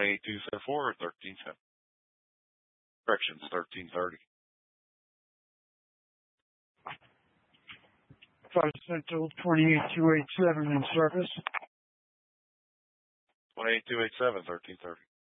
18274-1370. Corrections, 1330. 5 Central 28287 in service. 18287-1330.